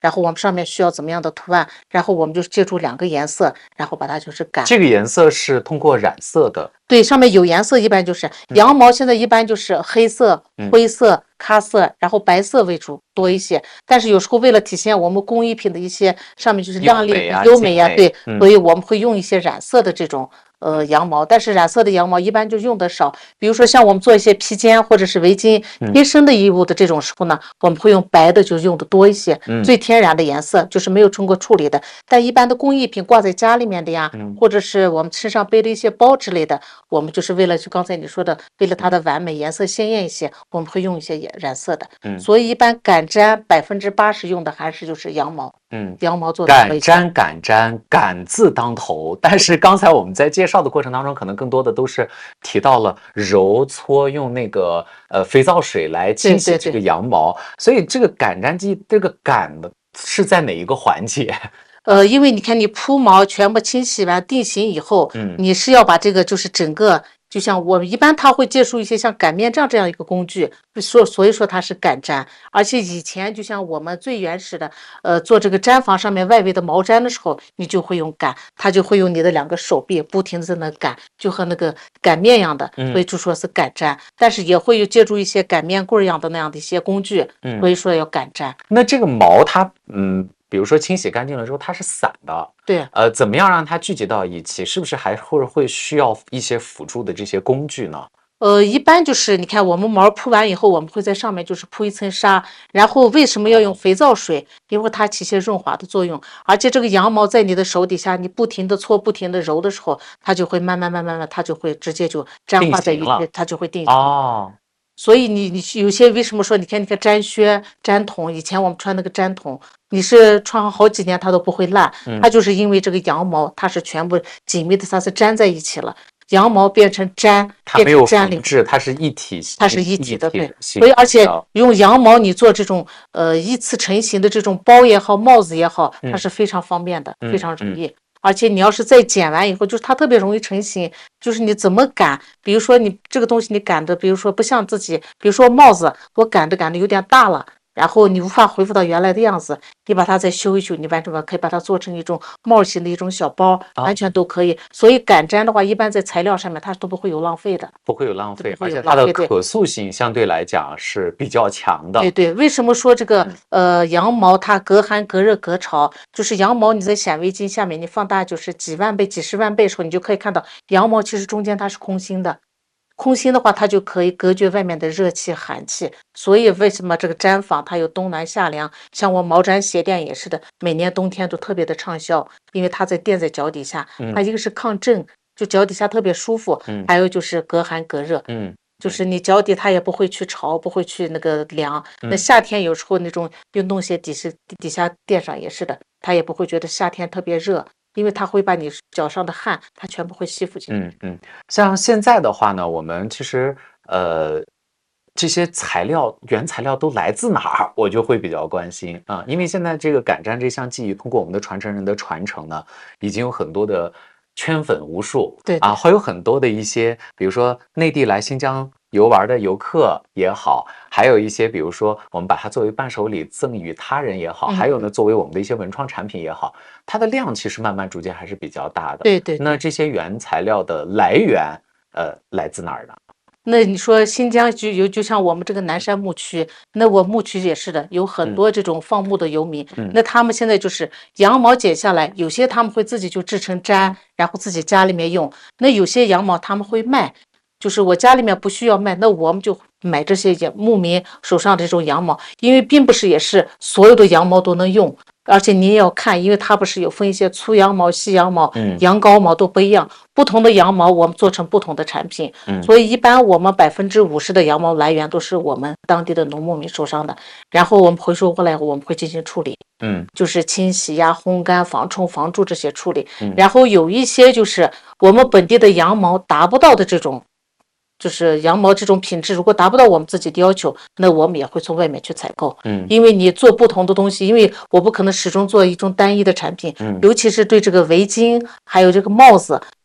然后我们上面需要怎么样的图案，然后我们就借助2个颜色，然后把它就是赶。 这个颜色是通过染色的。 对，上面有颜色，一般就是羊毛，现在一般就是黑色、灰色、咖色，然后白色为主多一些。但是有时候为了体现我们工艺品的一些上面就是亮丽、优美呀，对，所以我们会用一些染色的这种羊毛，但是染色的羊毛一般就用的少。比如说像我们做一些披肩或者是围巾贴身的衣物的这种时候呢，我们会用白的，就用的多一些，最天然的颜色，就是没有经过处理的。但一般的工艺品挂在家里面的呀，或者是我们身上背的一些包之类的。我们就是为了就刚才你说的，为了它的完美，颜色鲜艳一些，我们会用一些染色的。所以一般赶毡80%用的还是就是羊毛。羊毛做的赶毡，赶字当头。但是刚才我们在介绍的过程当中，可能更多的都是提到了揉搓，用那个肥皂水来清洗这个羊毛。所以这个赶毡机，这个赶的是在哪一个环节？ 因为你看你铺毛全部清洗完定型以后，你是要把这个就是整个，就像我们一般他会借助一些像擀面杖这样一个工具，所以说它是赶毡。而且以前就像我们最原始的，做这个毡房上面外围的毛毡的时候，你就会用赶，它就会用你的2个手臂不停的在那赶，就和那个擀面一样的，所以就说是赶毡。但是也会有借助一些擀面棍一样的那样的一些工具，所以说要赶毡。 那这个毛它比如说清洗干净了之后，它是散的， 对， 怎么样让它聚集到一起？是不是还会需要一些辅助的这些工具呢？ 一般就是你看我们毛铺完以后，我们会在上面就是铺一层纱，然后为什么要用肥皂水？因为它起些润滑的作用，而且这个羊毛在你的手底下，你不停的搓、不停的揉的时候，它就会慢慢，它就会直接就粘化在一起，它就会定型。 哦。 所以你有些为什么说你看毡靴、毡筒，以前我们穿那个毡筒，你是穿好几年它都不会烂，它就是因为这个羊毛它是全部紧密的，它是粘在一起了。羊毛变成毡， 它没有缝制，它是一体， 它是一体的，对。所以而且用羊毛你做这种一次成型的这种包也好，帽子也好，它是非常方便的，非常容易。而且你要是再剪完以后，就是它特别容易成型，就是你怎么赶，比如说你这个东西你赶的，比如说不像自己，比如说帽子，我赶着有点大了。然后你无法恢复到原来的样子，你把它再修一修，你完全可以把它做成一种帽型的一种小包，完全都可以。所以赶毡的话，一般在材料上面它都不会有浪费的， 不会有浪费，而且它的可塑性相对来讲是比较强的。 对，为什么说这个羊毛它隔寒隔热隔潮？就是羊毛你在显微镜下面你放大就是几万倍、几十万倍的时候，你就可以看到羊毛其实中间它是空心的。空心的话，它就可以隔绝外面的热气、寒气。所以为什么这个毡房它有冬暖夏凉？像我毛毡鞋垫也是的，每年冬天都特别的畅销，因为它垫在脚底下，它一个是抗震，就脚底下特别舒服，还有就是隔寒隔热，就是你脚底它也不会去潮，不会去那个凉。那夏天有时候那种运动鞋底下垫上也是的，它也不会觉得夏天特别热。因为它会把你脚上的汗，它全部会吸附进去。 像现在的话呢，我们其实这些原材料都来自哪儿，我就会比较关心啊。因为现在这个赶毡这项技艺，通过我们的传承人的传承呢，已经有很多的圈粉无数， 对会有很多的一些，比如说内地来新疆游玩的游客也好，还有一些比如说我们把它作为伴手礼赠与他人也好，还有呢作为我们的一些文创产品也好，它的量其实慢慢逐渐还是比较大的。 对。 那这些原材料的来源来自哪儿呢？ 那你说新疆就像我们这个南山牧区，那我牧区也是的，有很多这种放牧的游民，那他们现在就是羊毛剪下来，有些他们会自己就制成毡，然后自己家里面用，那有些羊毛他们会卖，就是我家里面不需要卖，那我们就买这些牧民手上这种羊毛，因为并不是也是所有的羊毛都能用。而且你也要看，因为它不是有分一些粗羊毛、细羊毛、羊羔毛都不一样，不同的羊毛我们做成不同的产品，所以一般我们50%的羊毛来源都是我们当地的农牧民手上的，然后我们回收过来，我们会进行处理，就是清洗呀、烘干、防虫、防蛀这些处理，然后有一些就是我们本地的羊毛达不到的这种。就是羊毛这种品质，如果达不到我们自己的要求，那我们也会从外面去采购。因为你做不同的东西，因为我不可能始终做一种单一的产品，尤其是对这个围巾还有这个帽子，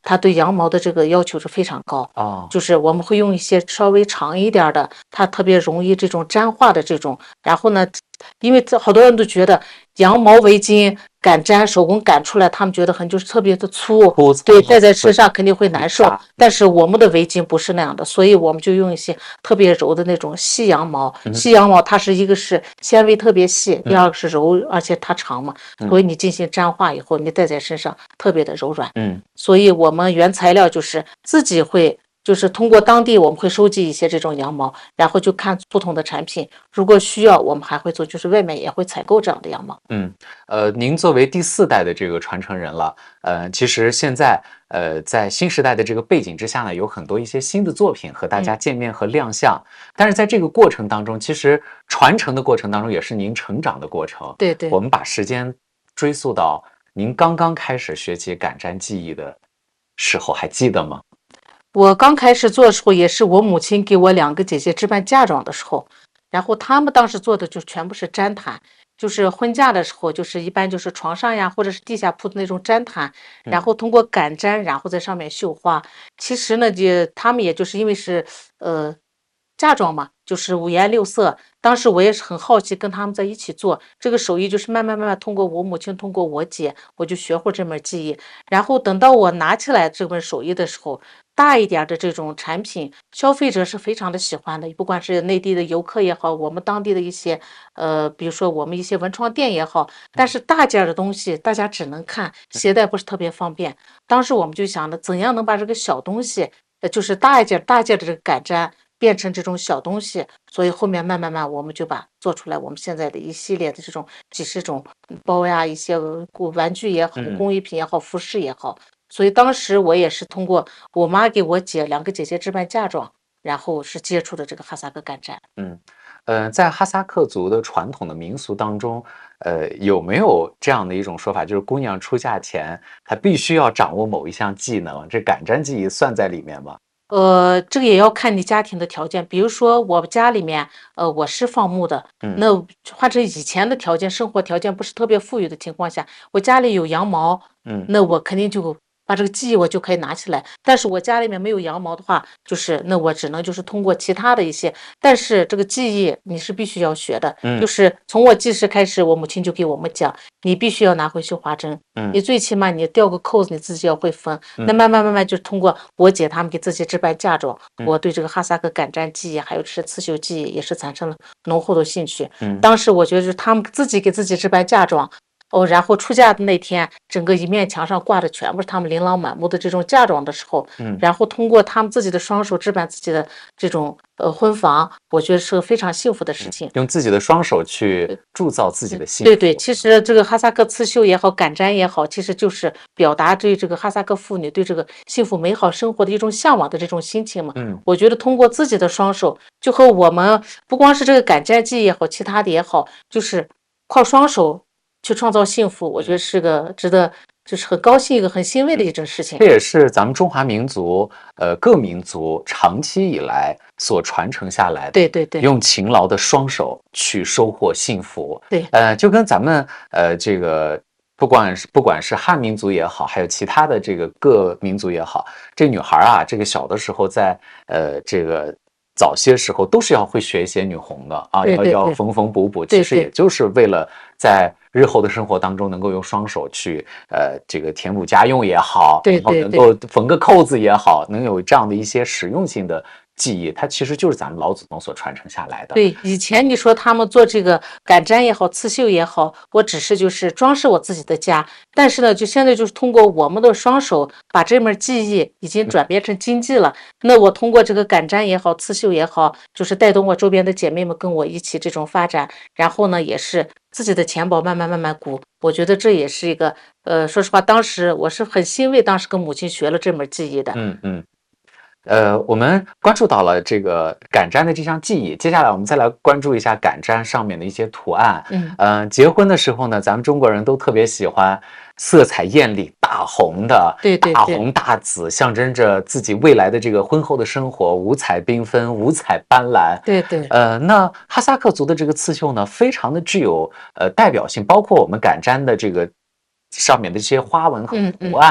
它对羊毛的这个要求是非常高哦， 就是我们会用一些稍微长一点的，它特别容易这种粘化的这种。然后呢，因为好多人都觉得羊毛围巾擀粘手工擀出来，他们觉得就是特别的粗，对，戴在身上肯定会难受。但是我们的围巾不是那样的，所以我们就用一些特别柔的那种细羊毛。细羊毛它是一个是纤维特别细，第二个是柔，而且它长嘛，所以你进行粘化以后，你戴在身上特别的柔软。所以我们原材料就是自己会。就是通过当地我们会收集一些这种羊毛，然后就看不同的产品，如果需要我们还会做，就是外面也会采购这样的羊毛。 您作为第4代的这个传承人了，其实现在在新时代的这个背景之下呢，有很多一些新的作品和大家见面和亮相，但是在这个过程当中，其实传承的过程当中也是您成长的过程。 对对， 我们把时间追溯到您刚刚开始学习擀毡技艺的时候，还记得吗？ 我刚开始做的时候，也是我母亲给我2个姐姐置办嫁妆的时候，然后他们当时做的就全部是毡毯，就是婚嫁的时候，就是一般就是床上呀，或者是地下铺的那种毡毯，然后通过擀毡，然后在上面绣花。其实呢，他们也就是因为是嫁妆嘛，就是五颜六色。当时我也是很好奇，跟他们在一起做这个手艺，就是慢慢慢慢通过我母亲，通过我姐，我就学会这门技艺。然后等到我拿起来这门手艺的时候，大一点的这种产品，消费者是非常的喜欢的，不管是内地的游客也好，我们当地的一些比如说我们一些文创店也好，但是大件的东西大家只能看，携带不是特别方便。当时我们就想着怎样能把这个小东西，就是大件的这个擀毡。变成这种小东西，所以后面慢慢我们就把做出来我们现在的一系列的这种几十种包呀，一些玩具也好，工艺品也好，服饰也好。所以当时我也是通过我妈给我姐2个姐姐置办嫁妆，然后是接触的这个哈萨克擀毡。 在哈萨克族的传统的民俗当中，有没有这样的一种说法，就是姑娘出嫁前她必须要掌握某一项技能，这擀毡技艺算在里面吗？ 这个也要看你家庭的条件。比如说我家里面，我是放牧的，那或者以前的条件，生活条件不是特别富裕的情况下，我家里有羊毛，那我肯定就把这个技艺我就可以拿起来。但是我家里面没有羊毛的话，就是那我只能就是通过其他的一些，但是这个技艺你是必须要学的，就是从我记事开始，我母亲就给我们讲，你必须要拿回绣花针，你最起码你吊个扣子你自己要会缝。那慢慢就通过我姐他们给自己置办嫁妆，我对这个哈萨克擀毡技艺还有是刺绣技艺也是产生了浓厚的兴趣。当时我觉得就是他们自己给自己置办嫁妆。然后出嫁的那天，整个一面墙上挂的全部是他们琳琅满目的这种嫁妆的时候，然后通过他们自己的双手置办自己的这种婚房，我觉得是个非常幸福的事情。 用自己的双手去铸造自己的幸福。 对，其实这个哈萨克刺绣也好，擀毡也好，其实就是表达对这个哈萨克妇女对这个幸福美好生活的一种向往的这种心情嘛。我觉得通过自己的双手，就和我们不光是这个擀毡技也好，其他的也好，就是靠双手去创造幸福，我觉得是个值得，就是很高兴、一个很欣慰的一件事情。 这也是咱们中华民族，各民族长期以来所传承下来的。 对， 用勤劳的双手去收获幸福。 对， 就跟咱们这个不管是汉民族也好，还有其他的这个各民族也好，这女孩啊，这个小的时候在这个。早些时候都是要会学一些女红的啊，要缝缝补补，其实也就是为了在日后的生活当中能够用双手去这个填补家用也好，然后能够缝个扣子也好，能有这样的一些实用性的技艺，它其实就是咱们老祖宗所传承下来的。 对，以前你说他们做这个擀毡也好，刺绣也好，我只是就是装饰我自己的家，但是呢，就现在就是通过我们的双手把这门技艺已经转变成经济了。那我通过这个擀毡也好，刺绣也好，就是带动我周边的姐妹们跟我一起这种发展，然后呢，也是自己的钱包慢慢鼓。我觉得这也是一个说实话，当时我是很欣慰，当时跟母亲学了这门技艺的。 我们关注到了这个擀毡的这项技艺，接下来我们再来关注一下擀毡上面的一些图案。结婚的时候呢，咱们中国人都特别喜欢色彩艳丽、大红的，大红大紫，象征着自己未来的这个婚后的生活，五彩缤纷、五彩斑斓。 对。 那哈萨克族的这个刺绣呢，非常的具有代表性，包括我们擀毡的这个上面的这些花纹和图案。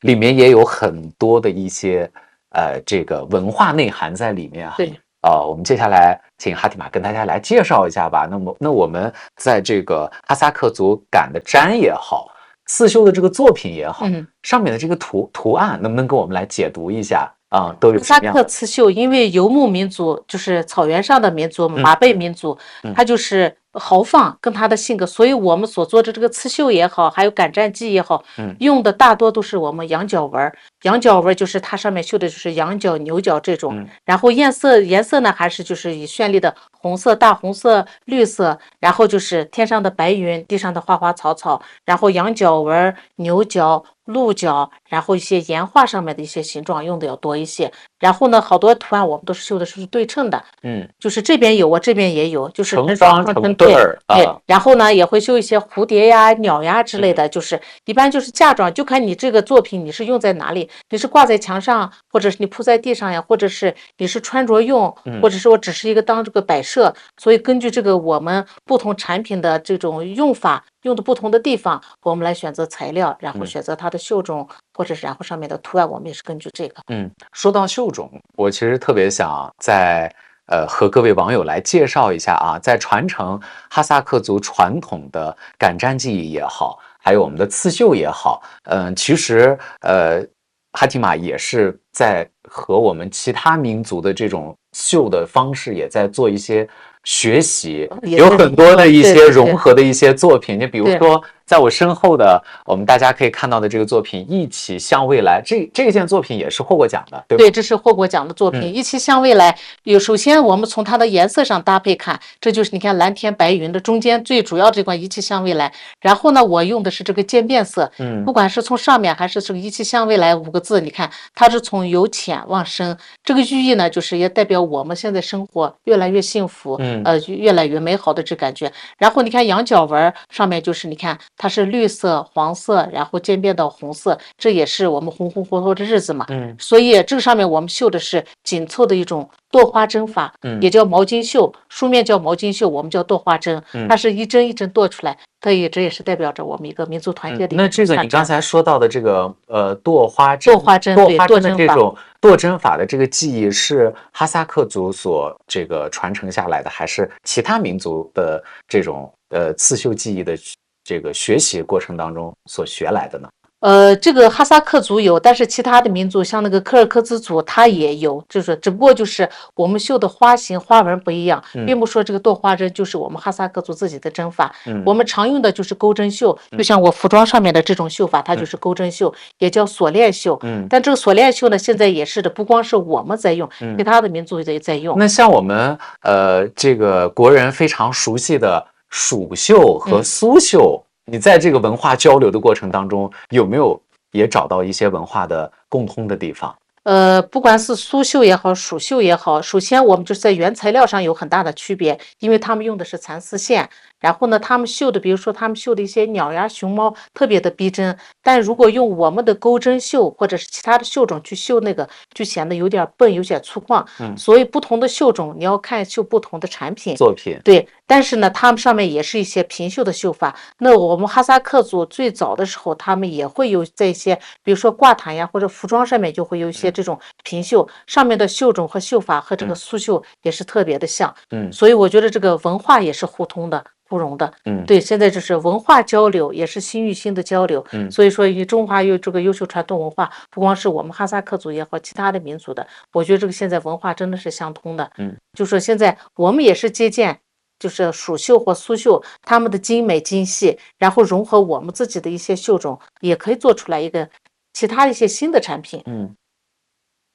里面也有很多的一些这个文化内涵在里面啊。 对。 我们接下来请哈提玛跟大家来介绍一下吧。那我们在这个哈萨克族赶的毡也好，刺绣的这个作品也好，上面的这个图案，能不能给我们来解读一下啊？都有哈萨克刺绣，因为游牧民族就是草原上的民族，马背民族，它就是豪放，跟他的性格，所以我们所做的这个刺绣也好，还有赶毡机也好，用的大多都是我们羊角纹。羊角纹就是它上面绣的就是羊角、牛角这种，然后颜色呢还是就是以绚丽的红色、大红色、绿色，然后就是天上的白云，地上的花花草草，然后羊角纹、牛角、鹿角，然后一些岩画上面的一些形状用的要多一些。然后呢，好多图案我们都是绣的是对称的，就是这边有我这边也有，就是成双成对儿对。然后呢，也会绣一些蝴蝶呀、鸟呀之类的，就是一般就是嫁妆，就看你这个作品你是用在哪里，你是挂在墙上，或者是你铺在地上呀，或者是你是穿着用，或者是我只是一个当这个摆设。所以根据这个我们不同产品的这种用法。用的不同的地方，我们来选择材料，然后选择它的绣种，或者是然后上面的图案，我们也是根据这个。 说到绣种，我其实特别想在和各位网友来介绍一下啊，在传承哈萨克族传统的赶毡技艺也好，还有我们的刺绣也好，其实哈提玛也是在和我们其他民族的这种绣的方式也在做一些学习，有很多的一些融合的一些作品。你比如说，在我身后的我们大家可以看到的这个作品《一起向未来》，这件作品也是获过奖的，对吧？ 对，这是获过奖的作品。一起向未来首先我们从它的颜色上搭配看，这就是你看蓝天白云的中间最主要这款一起向未来。然后呢，我用的是这个渐变色，不管是从上面还是这个一起向未来5个字，你看它是从由浅往深，这个寓意呢，就是也代表我们现在生活越来越幸福。越来越美好的这感觉。然后你看羊角纹上面就是你看它是绿色、黄色，然后渐变到红色，这也是我们红红火火的日子嘛。所以这个上面我们绣的是紧凑的一种剁花针法，也叫毛巾绣，书面叫毛巾绣，我们叫剁花针，它是一针一针剁出来。这也是代表着我们一个民族团结的。 那这个你刚才说到的这个剁花针的这种剁针法的这个技艺是哈萨克族所这个传承下来的，还是其他民族的这种刺绣技艺的这个学习过程当中所学来的呢？ 这个哈萨克族有，但是其他的民族像那个柯尔克孜族，它也有，就是只不过就是我们绣的花型花纹不一样，并不说这个剁花针就是我们哈萨克族自己的针法。我们常用的就是钩针绣，就像我服装上面的这种绣法，它就是钩针绣，也叫锁链绣。但这个锁链绣呢，现在也是的，不光是我们在用，其他的民族也在用。 那像我们这个国人非常熟悉的蜀绣和苏绣。你在这个文化交流的过程当中，有没有也找到一些文化的共通的地方？ 不管是苏绣也好，蜀绣也好，首先我们就是在原材料上有很大的区别，因为他们用的是蚕丝线，然后呢，他们绣的，比如说他们绣的一些鸟呀、熊猫，特别的逼真。但如果用我们的钩针绣或者是其他的绣种去绣那个，就显得有点笨，有点粗犷。所以不同的绣种，你要看绣不同的产品作品。 对，但是呢，他们上面也是一些平绣的绣法。那我们哈萨克族最早的时候，他们也会有在一些，比如说挂毯呀或者服装上面就会有一些这种平绣，上面的绣种和绣法和这个苏绣也是特别的像。所以我觉得这个文化也是互通的。不容的，对，现在就是文化交流，也是心与心的交流，所以说以中华有这个优秀传统文化，不光是我们哈萨克族也好，其他的民族的，我觉得这个现在文化真的是相通的，就说现在我们也是借鉴，就是蜀绣或苏绣他们的精美精细，然后融合我们自己的一些绣种，也可以做出来一个其他的一些新的产品，